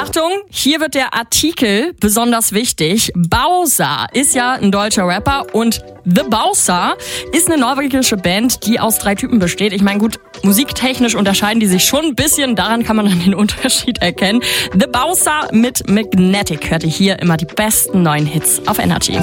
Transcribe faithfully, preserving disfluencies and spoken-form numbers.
Achtung, hier wird der Artikel besonders wichtig. Bowser ist ja ein deutscher Rapper und The Bowser ist eine norwegische Band, die aus drei Typen besteht. Ich meine, gut, musiktechnisch unterscheiden die sich schon ein bisschen. Daran kann man dann den Unterschied erkennen. The Bowser mit Magnetic hört ihr hier immer die besten neuen Hits auf Energy.